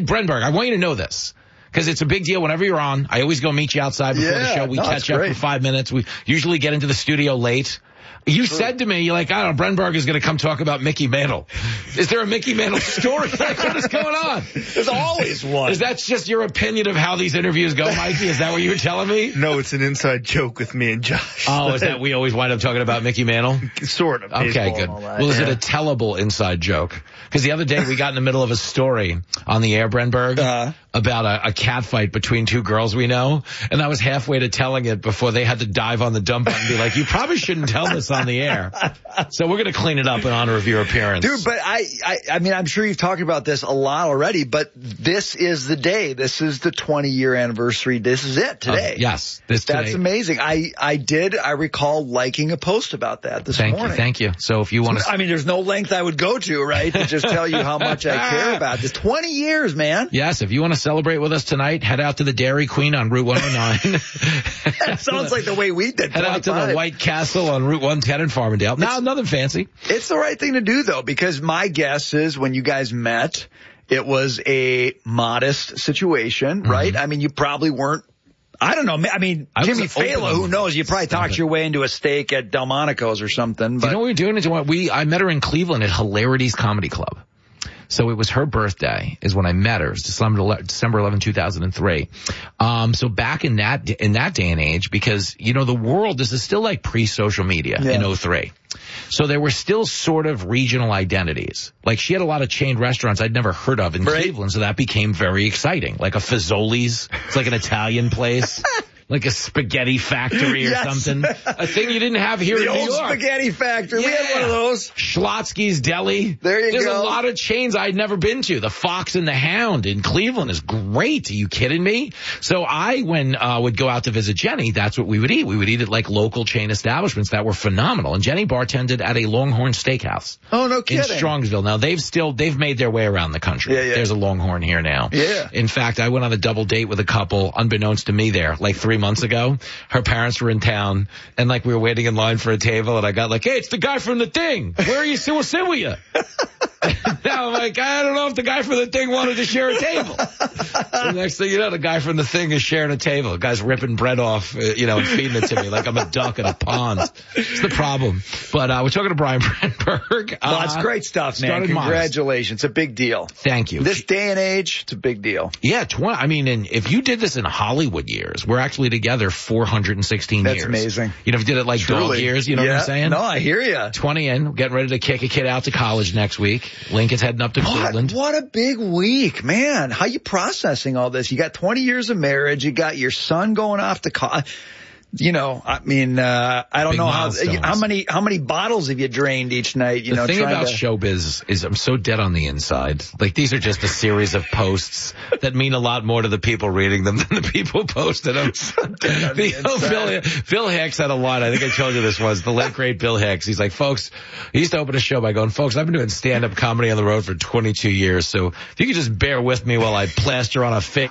Brenberg, I want you to know this. Because it's a big deal whenever you're on. I always go meet you outside before the show. We catch up for 5 minutes. We usually get into the studio late. You said to me, you're like, I don't know, Brenberg is going to come talk about Mickey Mantle. Is there a Mickey Mantle story? What is going on? There's always one. Is that just your opinion of how these interviews go, Mikey? Is that what you were telling me? No, it's an inside joke with me and Josh. Oh, is that we always wind up talking about Mickey Mantle? Sort of. Okay, good. Well, is it a tellable inside joke? Because the other day we got in the middle of a story on the air, Brenberg, about a cat fight between two girls we know, and I was halfway to telling it before they had to dive on the dump button and be like, you probably shouldn't tell this on the air. So we're going to clean it up in honor of your appearance. Dude, but I mean, I'm sure you've talked about this a lot already, but this is the day. This is the 20-year anniversary. This is it today. Yes. That's amazing. I recall liking a post about that this morning. Thank you. So if you want to... I mean, there's no length I would go to, right, to just tell you how much I care about this. 20 years, man. Yes, if you want to celebrate with us tonight, head out to the Dairy Queen on Route 109. That sounds like the way we did. Head out to the White Castle on Route 110 in Farmingdale. No, nothing fancy. It's the right thing to do, though, because my guess is when you guys met, it was a modest situation, right? I mean, you probably weren't. I don't know. I mean, Jimmy Fallon, who knows? You probably talked your way into a steak at Delmonico's or something. But you know what we were doing? I met her in Cleveland at Hilarities Comedy Club. So it was her birthday is when I met her. It was December 11, 2003. So back in that day and age, because, you know, the world, this is still like pre-social media in 03. So there were still sort of regional identities. Like she had a lot of chained restaurants I'd never heard of in Cleveland. So that became very exciting. Like a Fazoli's. It's like an Italian place. Like a spaghetti factory or something. A thing you didn't have here in New York. The old spaghetti factory. We had one of those. Schlotsky's Deli. There's a lot of chains I'd never been to. The Fox and the Hound in Cleveland is great. Are you kidding me? So I, would go out to visit Jenny, that's what we would eat. We would eat at like local chain establishments that were phenomenal. And Jenny bartended at a Longhorn Steakhouse. Oh, no kidding. In Strongsville. Now they've made their way around the country. Yeah. There's a Longhorn here now. Yeah. In fact, I went on a double date with a couple, unbeknownst to me there, like 3 months ago. Her parents were in town, and like we were waiting in line for a table, and I got like, hey, it's the guy from The Thing. Where are you? We'll sit with you. Now I'm like, I don't know if the guy from The Thing wanted to share a table. The next thing you know, the guy from The Thing is sharing a table. The guy's ripping bread off, and feeding it to me like I'm a duck in a pond. It's the problem. But we're talking to Brian Brenberg. Well, that's great stuff, man. Congratulations. It's a big deal. Thank you. This day and age, it's a big deal. Yeah, and if you did this in Hollywood years, we're actually together 416 years. That's amazing. If you did it like dog years, you know what I'm saying? No, I hear you. 20 in, getting ready to kick a kid out to college next week. Lincoln's heading up to Cleveland. What a big week, man. How you processing all this? You got 20 years of marriage. You got your son going off to college. I mean, I don't know how many bottles have you drained each night? The thing about showbiz is I'm so dead on the inside. Like these are just a series of posts that mean a lot more to the people reading them than the people posting them. Bill Hicks had a line. I think I told you this was the late great Bill Hicks. He's like, folks, he used to open a show by going, folks, I've been doing stand-up comedy on the road for 22 years. So if you could just bear with me while I plaster on a fake.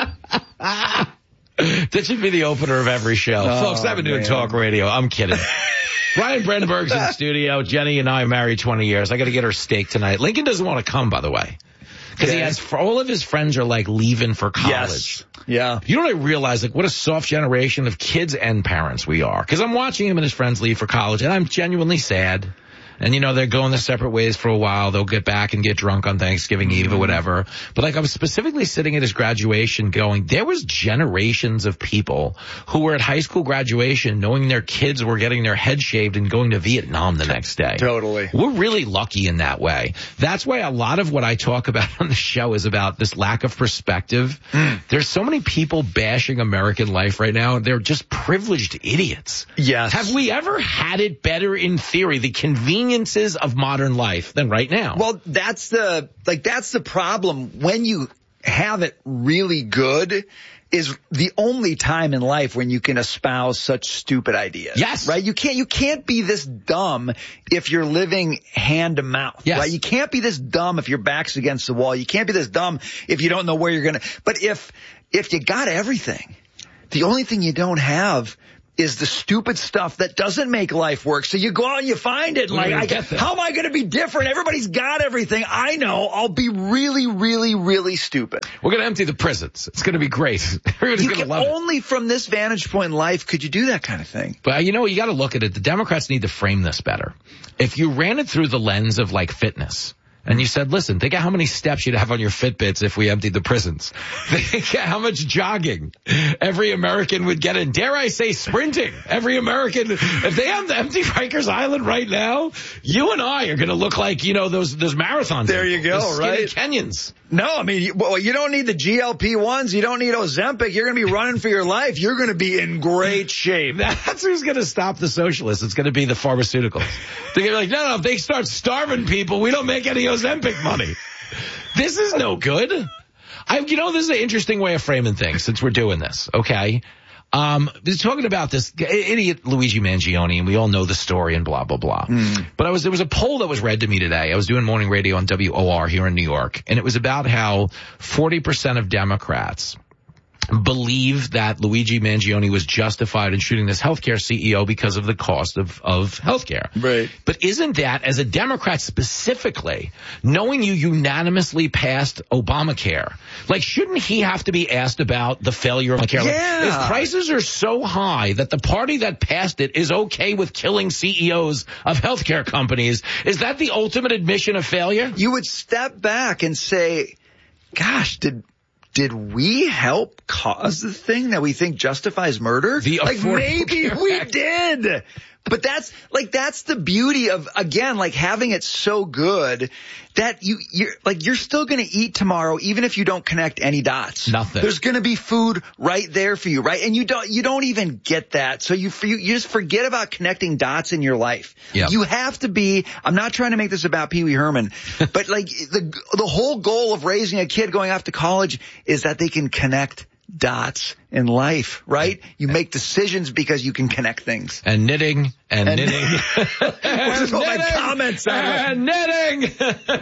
That should be the opener of every show. Folks, I've been doing talk radio. I'm kidding. Brian Brenberg's in the studio. Jenny and I are married 20 years. I got to get her steak tonight. Lincoln doesn't want to come, by the way. Because all of his friends are like leaving for college. Yes. Yeah. You know what I realize? Like what a soft generation of kids and parents we are. Because I'm watching him and his friends leave for college, and I'm genuinely sad. And, they're going their separate ways for a while. They'll get back and get drunk on Thanksgiving Eve or whatever. But, I was specifically sitting at his graduation going, there was generations of people who were at high school graduation knowing their kids were getting their head shaved and going to Vietnam the next day. Totally. We're really lucky in that way. That's why a lot of what I talk about on the show is about this lack of perspective. There's so many people bashing American life right now. They're just privileged idiots. Yes. Have we ever had it better in theory? The conveniences of modern life than right now. Well, that's the problem. When you have it really good is the only time in life when you can espouse such stupid ideas. Yes. Right? You can't be this dumb if you're living hand to mouth. Yes. Right? You can't be this dumb if your back's against the wall. You can't be this dumb if you don't know where you're going to. But if you got everything, the only thing you don't have is the stupid stuff that doesn't make life work. So you go out and you find it. How am I going to be different? Everybody's got everything. I know. I'll be really, really, really stupid. We're going to empty the prisons. It's going to be great. Everybody's going to love it. Only from this vantage point in life could you do that kind of thing. But you got to look at it. The Democrats need to frame this better. If you ran it through the lens of like fitness, and you said, listen, think of how many steps you'd have on your Fitbits if we emptied the prisons. Think how much jogging every American would get in. Dare I say sprinting. Every American, if they have to empty Rikers Island right now, you and I are going to look like, those marathons. There you go, right? Kenyans. No, I mean, you don't need the GLP-1s. You don't need Ozempic. You're going to be running for your life. You're going to be in great shape. That's who's going to stop the socialists. It's going to be the pharmaceuticals. They're going to be like, no, if they start starving people, we don't make any Ozempic money. This is no good. This is an interesting way of framing things since we're doing this, okay? Talking about this idiot Luigi Mangione, and we all know the story and blah, blah, blah. But there was a poll that was read to me today. I was doing morning radio on WOR here in New York, and it was about how 40% of Democrats believe that Luigi Mangione was justified in shooting this healthcare CEO because of the cost of healthcare. Right. But isn't that, as a Democrat specifically, knowing you unanimously passed Obamacare, shouldn't he have to be asked about the failure of Obamacare? Yeah. If prices are so high that the party that passed it is okay with killing CEOs of healthcare companies, is that the ultimate admission of failure? You would step back and say, gosh, did we help cause the thing that we think justifies murder? Maybe we did. But that's the beauty of, again, having it so good that you're still going to eat tomorrow, even if you don't connect any dots. Nothing. There's going to be food right there for you, right? And you don't even get that. So you just forget about connecting dots in your life. Yep. You have to be, I'm not trying to make this about Pee Wee Herman, but the whole goal of raising a kid going off to college is that they can connect dots in life, right? You make decisions because you can connect things. And knitting and knitting. Which is what my comments are. And knitting.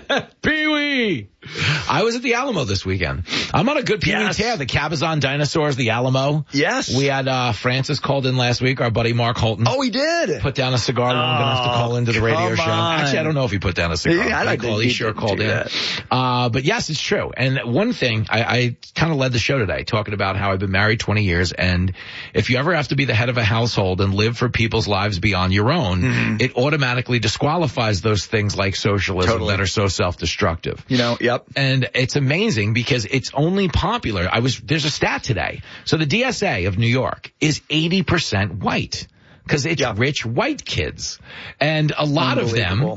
Pee-wee. I was at the Alamo this weekend. I'm on a good Pee-wee tear. The Cabazon Dinosaurs, the Alamo. Yes. We had Francis called in last week, our buddy Mark Holton. Oh, he did? Put down a cigar long enough to call into the radio show. Actually, I don't know if he put down a cigar. He sure called in. But yes, it's true. And one thing, I kind of led the show today talking about how I've been married 20 years, and if you ever have to be the head of a household and live for people's lives beyond your own, it automatically disqualifies those things like socialism that are so self-destructive. Yep. And it's amazing because it's only popular. There's a stat today. So the DSA of New York is 80% white because it's rich white kids. And a lot of them,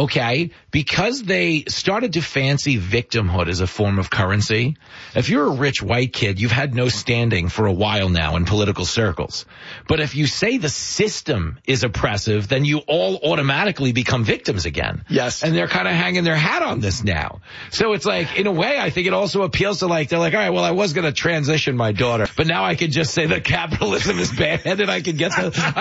because they started to fancy victimhood as a form of currency. If you're a rich white kid, you've had no standing for a while now in political circles. But if you say the system is oppressive, then you all automatically become victims again. Yes. And they're kind of hanging their hat on this now. So it's in a way, I think it also appeals to they're like, all right, well, I was going to transition my daughter, but now I could just say that capitalism is bad and I can get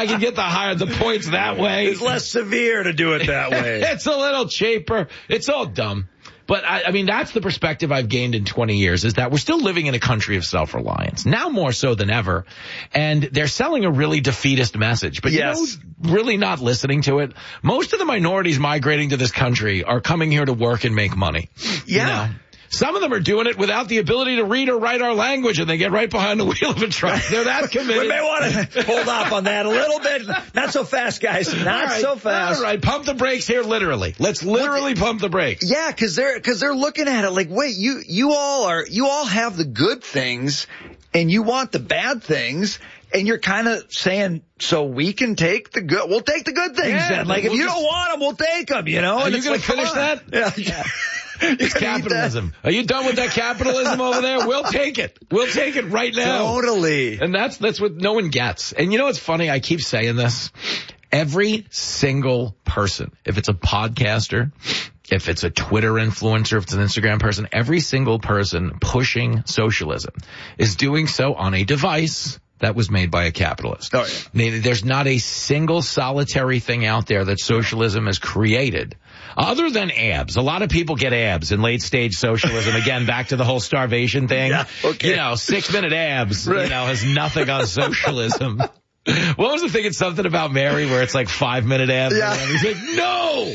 the points that way. It's less severe to do it that way. It's a little cheaper. It's all dumb. But I mean, that's the perspective I've gained in 20 years, is that we're still living in a country of self-reliance, now more so than ever. And they're selling a really defeatist message. But really not listening to it. Most of the minorities migrating to this country are coming here to work and make money. Yeah. Some of them are doing it without the ability to read or write our language, and they get right behind the wheel of a truck. They're that committed. We may want to hold off on that a little bit. Not so fast, guys. Not so fast. All right, pump the brakes here, literally. Let's literally pump the brakes. Yeah, because they're looking at it like, wait, you all have the good things, and you want the bad things. And you're kind of saying, so we can take the good, we'll take the good things then. If you don't want them, we'll take them, Are you going to finish that? Yeah. It's capitalism. Are you done with that capitalism over there? We'll take it. We'll take it right now. Totally. And that's what no one gets. And you know what's funny? I keep saying this. Every single person, if it's a podcaster, if it's a Twitter influencer, if it's an Instagram person, every single person pushing socialism is doing so on a device that was made by a capitalist. Oh, yeah. There's not a single solitary thing out there that socialism has created other than abs. A lot of people get abs in late stage socialism. Again, back to the whole starvation thing. Yeah, okay. 6-minute abs, has nothing on socialism. What was the thing? It's something about Mary where it's like 5-minute abs. Yeah. He's like, no.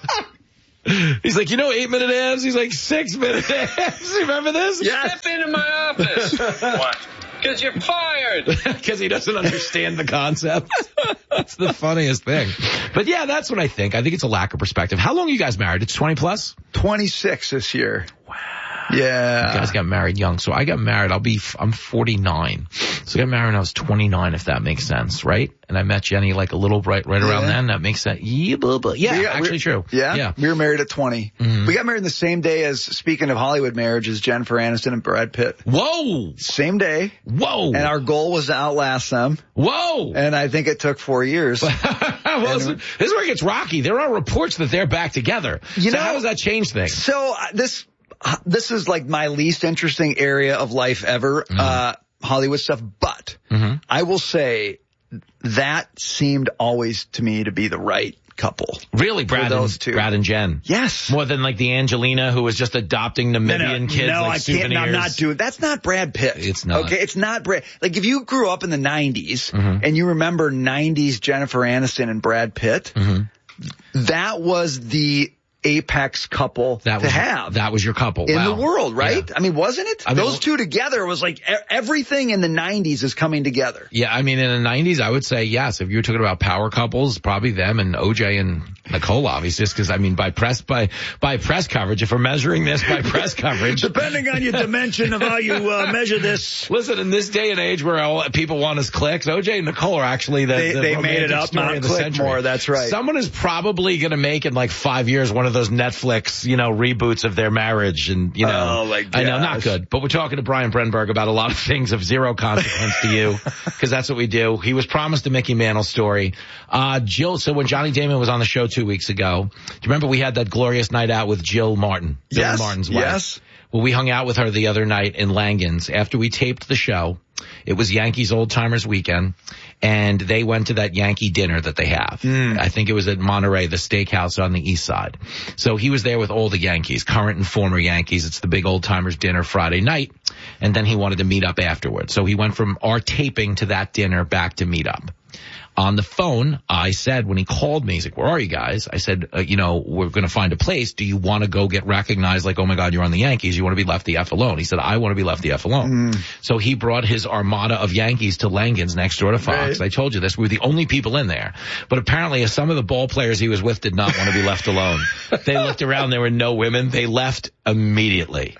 He's like, 8-minute abs? He's like, 6-minute abs. Remember this? Yes. Step into my office. What? Because you're fired. Because he doesn't understand the concept. That's the funniest thing. But yeah, that's what I think. I think it's a lack of perspective. How long are you guys married? It's 20 plus? 26 this year. Wow. Yeah. You guys got married young. So I got married. I'm 49. So I got married when I was 29, if that makes sense, right? And I met Jenny like a little right around then. That makes sense. Yeah, actually true. Yeah. We were married at 20. Mm-hmm. We got married the same day as, speaking of Hollywood marriages, Jennifer Aniston and Brad Pitt. Whoa. Same day. Whoa. And our goal was to outlast them. Whoa. And I think it took 4 years. Well, this is where it gets rocky. There are reports that they're back together. So how does that change things? So this is like my least interesting area of life ever, Hollywood stuff. But I will say that seemed always to me to be the right couple. Really, Brad and Jen? Yes. More than like the Angelina who was just adopting Namibian kids like souvenirs. No, I'm not doing. That's not Brad Pitt. It's not. Okay, it's not Brad. Like if you grew up in the 90s and you remember 90s Jennifer Aniston and Brad Pitt, that was the apex couple to have. That was your couple. In the world, right? Yeah. I mean, wasn't it? Those two together was like everything in the 90s is coming together. Yeah, I mean, in the 90s, I would say yes. If you're talking about power couples, probably them and OJ and Nicole, obviously, just because, I mean, by press coverage, if we're measuring this by press coverage. Depending on your dimension of how you measure this. Listen, in this day and age where people want us clicks, OJ and Nicole are actually they made it up, not click more, that's right. Someone is probably going to make in like 5 years one of those Netflix, reboots of their marriage and, Oh my gosh. I know, not good. But we're talking to Brian Brenberg about a lot of things of zero consequence to you, because that's what we do. He was promised a Mickey Mantle story. Jill, so when Johnny Damon was on the show 2 weeks ago, do you remember we had that glorious night out with Jill Martin? Yes. Bill Martin's wife. Yes. Well, we hung out with her the other night in Langens after we taped the show. It was Yankees Old Timers weekend, and they went to that Yankee dinner that they have. I think it was at Monterey, the steakhouse on the east side. So he was there with all the Yankees, current and former Yankees. It's the big Old Timers dinner Friday night, and then he wanted to meet up afterwards. So he went from our taping to that dinner back to meet up. On the phone, I said, when he called me, he's like, where are you guys? I said, we're going to find a place. Do you want to go get recognized like, oh my God, you're on the Yankees. You want to be left the F alone. He said, I want to be left the F alone. So he brought his armada of Yankees to Langens next door to Fox. Right. I told you this. We were the only people in there. But apparently some of the ball players he was with did not want to be left alone. They looked around. There were no women. They left immediately.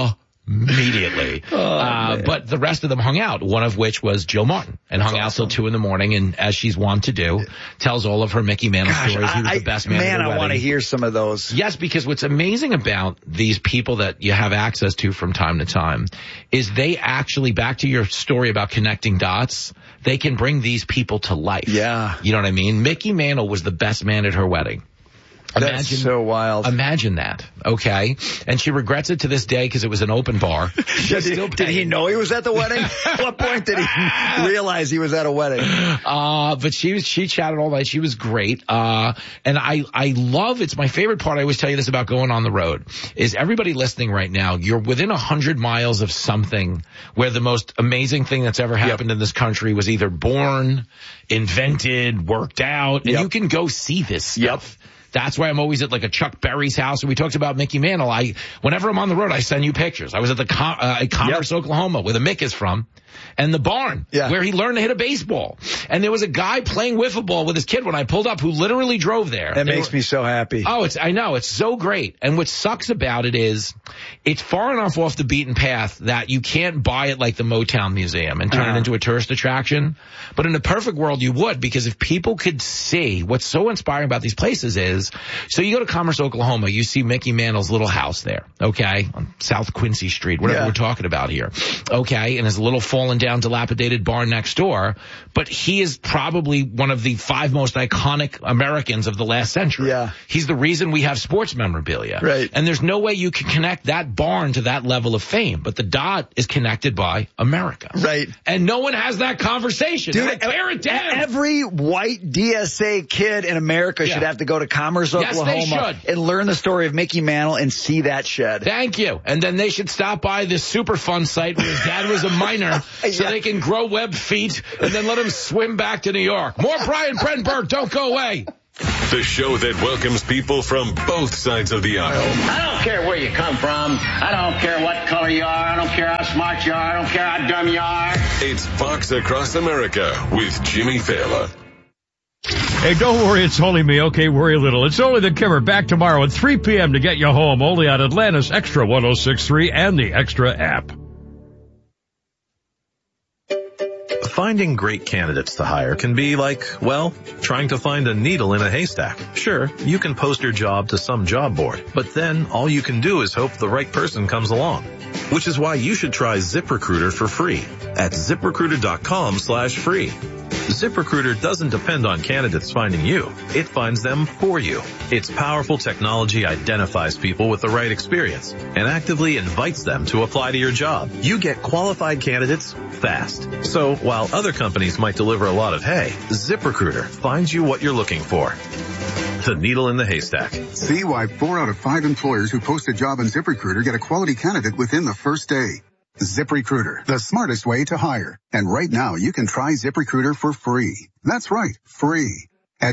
But the rest of them hung out, one of which was Jill Martin, and hung out till 2 a.m. and as she's wont to do, tells all of her Mickey Mantle stories. He was the best man at her wedding. I want to hear some of those. Yes, because what's amazing about these people that you have access to from time to time is they actually, back to your story about connecting dots, they can bring these people to life. Yeah. You know what I mean? Mickey Mantle was the best man at her wedding. That's so wild. Imagine that, okay? And she regrets it to this day because it was an open bar. Did he know he was at the wedding? At what point did he realize he was at a wedding? But she chatted all night. She was great. And I love, it's my favorite part. I always tell you this about going on the road, is everybody listening right now, you're within 100 miles of something where the most amazing thing that's ever happened in this country was either born, invented, worked out, and you can go see this stuff. That's why I'm always at like a Chuck Berry's house. And we talked about Mickey Mantle. Whenever I'm on the road, I send you pictures. I was at the Commerce, Oklahoma, where the Mick is from, and the barn where he learned to hit a baseball. And there was a guy playing wiffle ball with his kid when I pulled up who literally drove there. That makes me so happy. Oh, I know. It's so great. And what sucks about it is it's far enough off the beaten path that you can't buy it like the Motown Museum and turn it into a tourist attraction. But in a perfect world, you would, because if people could see what's so inspiring about these places is, so you go to Commerce, Oklahoma, you see Mickey Mantle's little house there, okay, on South Quincy Street, whatever we're talking about here, okay, and his little fallen down, dilapidated barn next door, but he is probably one of the 5 most iconic Americans of the last century. Yeah. He's the reason we have sports memorabilia. Right. And there's no way you can connect that barn to that level of fame, but the dot is connected by America. Right. And no one has that conversation. Dude, tear it down. Every white DSA kid in America should have to go to Commerce Chalmers, Oklahoma. Yes, they should. And learn the story of Mickey Mantle and see that shed. Thank you. And then they should stop by this Superfund site where his dad was a miner so they can grow web feet and then let him swim back to New York. More Brian Brenberg. Don't go away. The show that welcomes people from both sides of the aisle. I don't care where you come from. I don't care what color you are. I don't care how smart you are. I don't care how dumb you are. It's Fox Across America with Jimmy Fallon. Hey, don't worry, it's only me. Okay, worry a little. It's only the Kimmer, back tomorrow at 3 p.m. to get you home, only on Atlanta's Extra 106.3 and the Extra app. Finding great candidates to hire can be like, well, trying to find a needle in a haystack. Sure, you can post your job to some job board, but then all you can do is hope the right person comes along. Which is why you should try ZipRecruiter for free at ZipRecruiter.com/free. ZipRecruiter doesn't depend on candidates finding you. It finds them for you. Its powerful technology identifies people with the right experience and actively invites them to apply to your job. You get qualified candidates fast. So while other companies might deliver a lot of hay, ZipRecruiter finds you what you're looking for. The needle in the haystack. See why 4 out of 5 employers who post a job on ZipRecruiter get a quality candidate within the first day. ZipRecruiter, the smartest way to hire. And right now you can try ZipRecruiter for free. That's right, free. At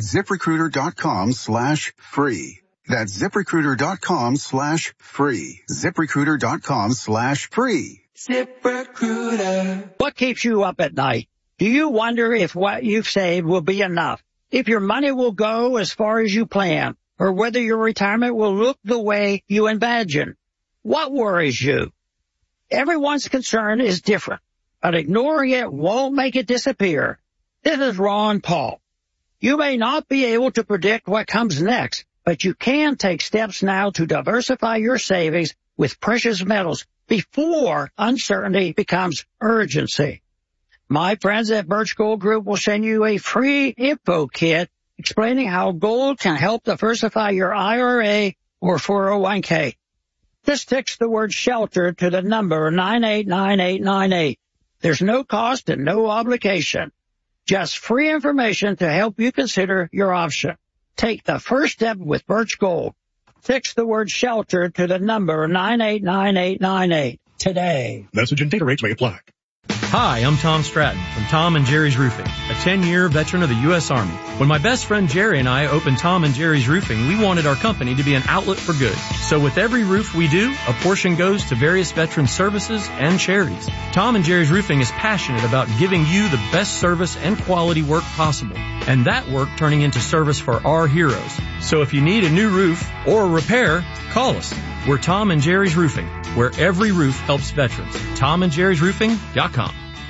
ZipRecruiter.com/free. That's ZipRecruiter.com/free. ZipRecruiter.com/free. ZipRecruiter. What keeps you up at night? Do you wonder if what you've saved will be enough? If your money will go as far as you plan? Or whether your retirement will look the way you imagine? What worries you? Everyone's concern is different, but ignoring it won't make it disappear. This is Ron Paul. You may not be able to predict what comes next, but you can take steps now to diversify your savings with precious metals before uncertainty becomes urgency. My friends at Birch Gold Group will send you a free info kit explaining how gold can help diversify your IRA or 401k. Just text the word shelter to the number 989898. There's no cost and no obligation. Just free information to help you consider your option. Take the first step with Birch Gold. Text the word shelter to the number 989898 today. Message and data rates may apply. Hi, I'm Tom Stratton from Tom and Jerry's Roofing, a 10-year veteran of the U.S. Army. When my best friend Jerry and I opened Tom and Jerry's Roofing, we wanted our company to be an outlet for good. So with every roof we do, a portion goes to various veteran services and charities. Tom and Jerry's Roofing is passionate about giving you the best service and quality work possible, and that work turning into service for our heroes. So if you need a new roof or a repair, call us. We're Tom and Jerry's Roofing, where every roof helps veterans. TomandJerry'sRoofing.com.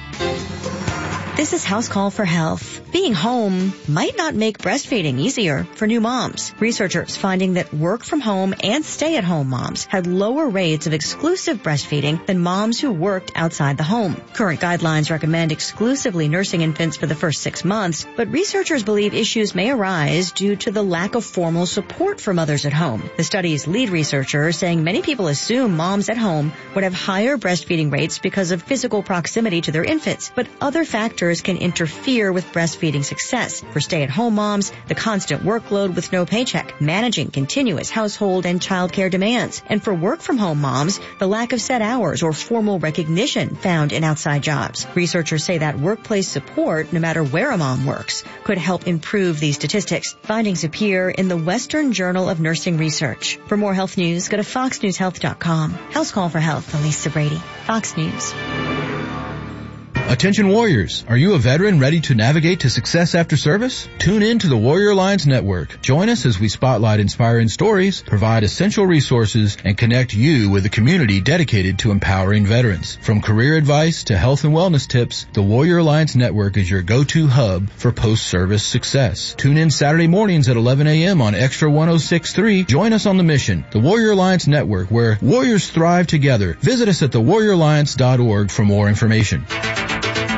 This is House Call for Health. Being home might not make breastfeeding easier for new moms. Researchers finding that work from home and stay-at-home moms had lower rates of exclusive breastfeeding than moms who worked outside the home. Current guidelines recommend exclusively nursing infants for the first 6 months, but researchers believe issues may arise due to the lack of formal support for mothers at home. The study's lead researcher saying many people assume moms at home would have higher breastfeeding rates because of physical proximity to their infants, but other factors can interfere with breastfeeding success. For stay-at-home moms, the constant workload with no paycheck, managing continuous household and childcare demands. And for work-from-home moms, the lack of set hours or formal recognition found in outside jobs. Researchers say that workplace support, no matter where a mom works, could help improve these statistics. Findings appear in the Western Journal of Nursing Research. For more health news, go to foxnewshealth.com. House Call for Health, Elisa Brady, Fox News. Attention warriors, are you a veteran ready to navigate to success after service? Tune in to the Warrior Alliance Network. Join us as we spotlight inspiring stories, provide essential resources, and connect you with a community dedicated to empowering veterans. From career advice to health and wellness tips, the Warrior Alliance Network is your go-to hub for post-service success. Tune in Saturday mornings at 11 a.m. on Extra 106.3. Join us on the mission, the Warrior Alliance Network, where warriors thrive together. Visit us at thewarrioralliance.org for more information.